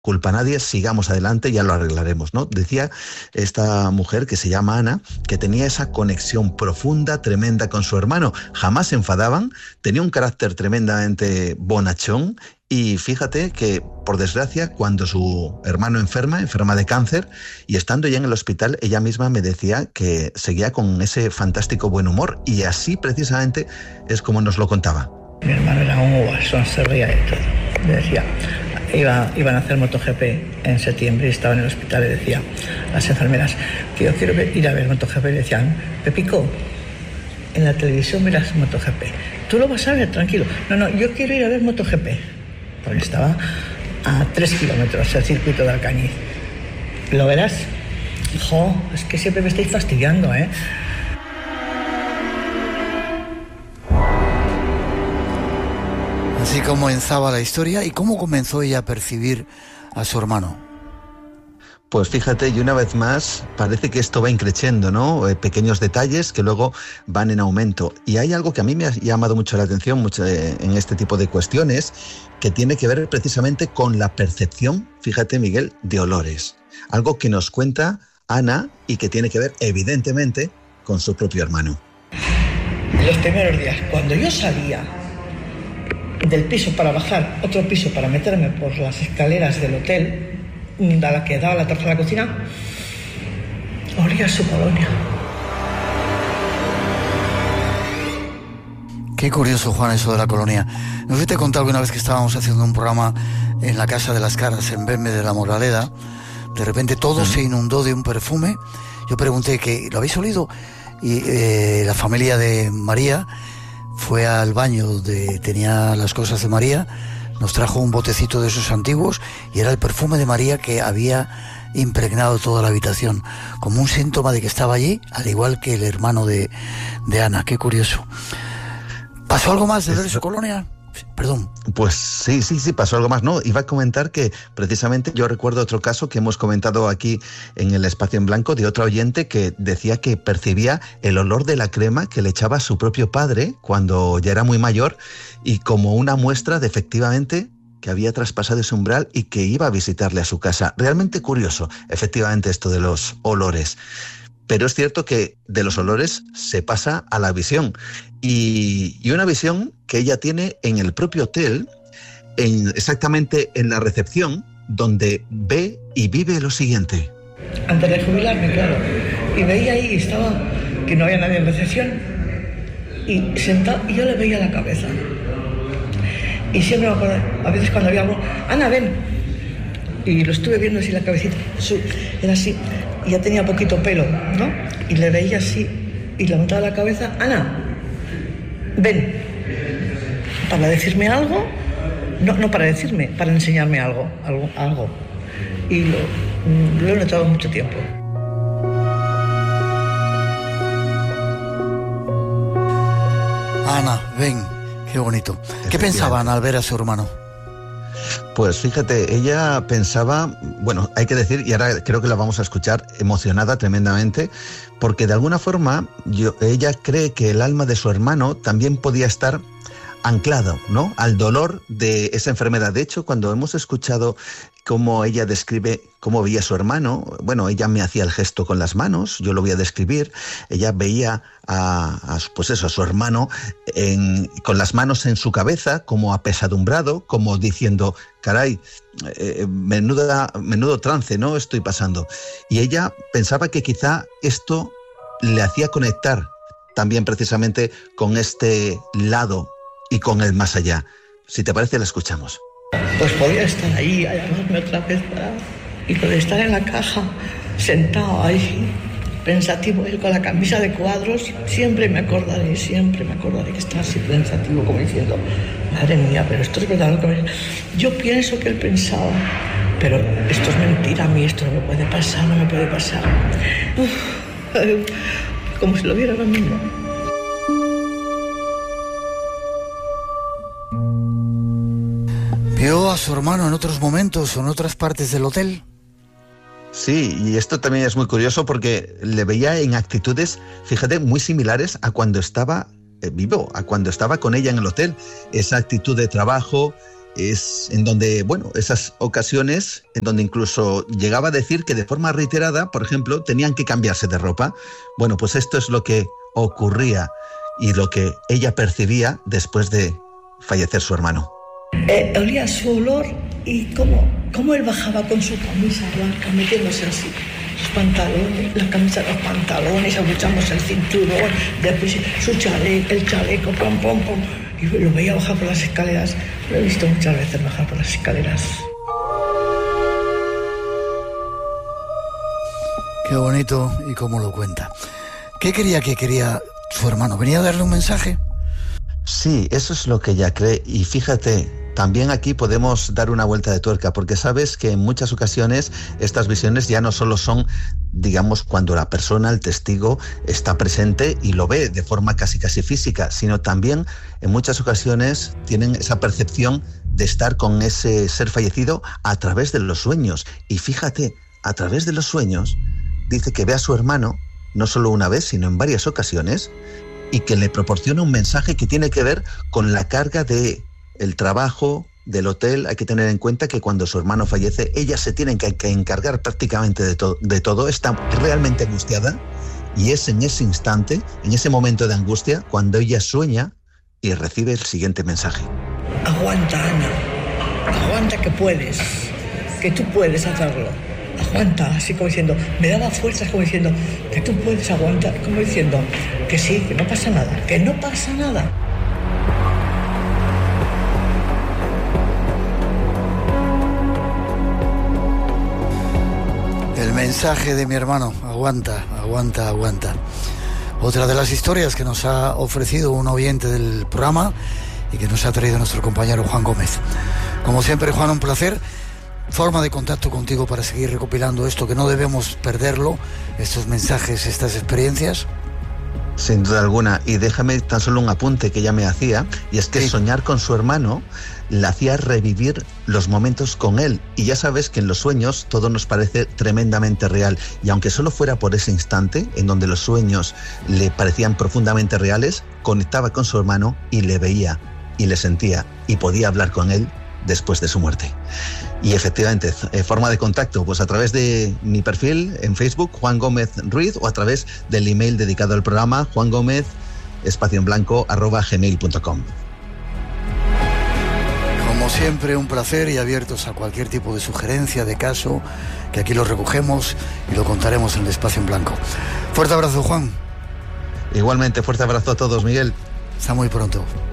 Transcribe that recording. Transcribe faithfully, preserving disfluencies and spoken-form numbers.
culpa a nadie, sigamos adelante, ya lo arreglaremos, ¿no? Decía esta mujer, que se llama Ana, que tenía esa conexión profunda, tremenda con su hermano. Jamás se enfadaban, tenía un carácter tremendamente bonachón. Y fíjate que, por desgracia, cuando su hermano enferma, enferma de cáncer, y estando ya en el hospital, ella misma me decía que seguía con ese fantástico buen humor, y así precisamente es como nos lo contaba. Mi hermano era un guasón, se reía de todo. Me decía, iba, iban a hacer MotoGP en septiembre y estaba en el hospital y decía a las enfermeras que yo quiero ver, ir a ver MotoGP, y decían, Pepico, en la televisión verás MotoGP. Tú lo vas a ver, tranquilo. No, no, yo quiero ir a ver MotoGP. Porque estaba a tres kilómetros el circuito de Alcañiz. ¿Lo verás? Jo, es que siempre me estáis fastidiando, ¿eh? Así comenzaba la historia. ¿Y cómo comenzó ella a percibir a su hermano? Pues fíjate, y una vez más, parece que esto va increciendo, ¿no? Eh, pequeños detalles que luego van en aumento. Y hay algo que a mí me ha llamado mucho la atención mucho, eh, en este tipo de cuestiones, que tiene que ver precisamente con la percepción, fíjate, Miguel, de olores. Algo que nos cuenta Ana y que tiene que ver, evidentemente, con su propio hermano. Los primeros días, cuando yo salía del piso para bajar, otro piso para meterme por las escaleras del hotel, a la que daba la tercera cocina, olía su colonia. Qué curioso, Juan, eso de la colonia. No sé si te conté alguna vez que estábamos haciendo un programa en la Casa de las Caras, en Bembe de la Moraleda. De repente todo se inundó de un perfume. Yo pregunté que ¿lo habéis olido? Y eh, la familia de María fue al baño donde tenía las cosas de María, nos trajo un botecito de esos antiguos y era el perfume de María que había impregnado toda la habitación, como un síntoma de que estaba allí, al igual que el hermano de, de Ana. Qué curioso. ¿Pasó algo más de ver su colonia? Perdón. Pues sí, sí, sí, pasó algo más. No, iba a comentar que precisamente yo recuerdo otro caso que hemos comentado aquí en el Espacio en Blanco de otra oyente que decía que percibía el olor de la crema que le echaba a su propio padre cuando ya era muy mayor y como una muestra de efectivamente que había traspasado ese umbral y que iba a visitarle a su casa. Realmente curioso, efectivamente, esto de los olores. Pero es cierto que de los olores se pasa a la visión. Y, y una visión que ella tiene en el propio hotel, en, exactamente en la recepción, donde ve y vive lo siguiente. Antes de jubilarme, claro. Y veía ahí, estaba, que no había nadie en recepción, y sentado, y yo le veía la cabeza. Y siempre me acuerdo, a veces cuando había algo, Ana, ven. Y lo estuve viendo así la cabecita, era así, y ya tenía poquito pelo, ¿no? Y le veía así, y levantaba la cabeza, Ana, ven, para decirme algo, no, no para decirme, para enseñarme algo, algo, algo. Y lo, lo he notado mucho tiempo. Ana, ven, qué bonito. ¿Qué pensaban al ver a su hermano? Pues fíjate, ella pensaba, bueno, hay que decir, y ahora creo que la vamos a escuchar, emocionada tremendamente, porque de alguna forma yo, ella cree que el alma de su hermano también podía estar anclado, ¿no?, al dolor de esa enfermedad. De hecho, cuando hemos escuchado cómo ella describe cómo veía a su hermano, bueno, ella me hacía el gesto con las manos, yo lo voy a describir, ella veía a, a pues eso, a su hermano en, con las manos en su cabeza, como apesadumbrado, como diciendo, caray, eh, menuda, menudo trance, ¿no?, estoy pasando. Y ella pensaba que quizá esto le hacía conectar también precisamente con este lado y con el más allá. Si te parece, la escuchamos. Pues podía estar ahí, hallarme otra vez para... y poder estar en la caja, sentado ahí, pensativo, él con la camisa de cuadros. Siempre me acordaré, siempre me acordaré que estaba así pensativo, como diciendo, madre mía, pero esto es verdad lo que me... Yo pienso que él pensaba, pero esto es mentira, a mí esto no me puede pasar, no me puede pasar. Uf, como si lo viera ahora mismo. ¿Vio a su hermano en otros momentos o en otras partes del hotel? Sí, y esto también es muy curioso porque le veía en actitudes, fíjate, muy similares a cuando estaba eh, vivo, a cuando estaba con ella en el hotel. Esa actitud de trabajo, es en donde, bueno, esas ocasiones en donde incluso llegaba a decir que de forma reiterada, por ejemplo, tenían que cambiarse de ropa. Bueno, pues esto es lo que ocurría y lo que ella percibía después de fallecer su hermano. Eh, olía su olor y cómo, cómo él bajaba con su camisa blanca, metiéndose así los pantalones, la camisa, los pantalones, abrochándose el cinturón, después su chaleco, el chaleco, pom, pom, pom. Y lo veía bajar por las escaleras. Lo he visto muchas veces bajar por las escaleras. Qué bonito y cómo lo cuenta. ¿Qué quería que quería su hermano? ¿Venía a darle un mensaje? Sí, eso es lo que ella cree. Y fíjate, también aquí podemos dar una vuelta de tuerca, porque sabes que en muchas ocasiones estas visiones ya no solo son, digamos, cuando la persona, el testigo, está presente y lo ve de forma casi casi física, sino también en muchas ocasiones tienen esa percepción de estar con ese ser fallecido a través de los sueños. Y fíjate, a través de los sueños dice que ve a su hermano no solo una vez, sino en varias ocasiones, y que le proporciona un mensaje que tiene que ver con la carga de el trabajo, del hotel. Hay que tener en cuenta que cuando su hermano fallece, ella se tiene que, que encargar prácticamente de, to- de todo, está realmente angustiada, y es en ese instante, en ese momento de angustia, cuando ella sueña y recibe el siguiente mensaje. Aguanta, Ana, aguanta que puedes, que tú puedes hacerlo. Aguanta, así como diciendo, me daba fuerzas como diciendo, que tú puedes aguantar, como diciendo, que sí, que no pasa nada, que no pasa nada. El mensaje de mi hermano, aguanta, aguanta, aguanta. Otra de las historias que nos ha ofrecido un oyente del programa y que nos ha traído nuestro compañero Juan Gómez. Como siempre, Juan, un placer. Forma de contacto contigo para seguir recopilando esto, que no debemos perderlo, estos mensajes, estas experiencias. Sin duda alguna, y déjame tan solo un apunte que ella me hacía, y es que sí, soñar con su hermano le hacía revivir los momentos con él, y ya sabes que en los sueños todo nos parece tremendamente real, y aunque solo fuera por ese instante en donde los sueños le parecían profundamente reales, conectaba con su hermano y le veía y le sentía y podía hablar con él después de su muerte. Y efectivamente, eh, forma de contacto, pues a través de mi perfil en Facebook, Juan Gómez Ruiz, o a través del email dedicado al programa, Juan Gómez, espacio en blanco, arroba gmail punto com. Como siempre, un placer, y abiertos a cualquier tipo de sugerencia, de caso, que aquí lo recogemos y lo contaremos en el espacio en blanco. Fuerte abrazo, Juan. Igualmente, fuerte abrazo a todos, Miguel. Hasta muy pronto.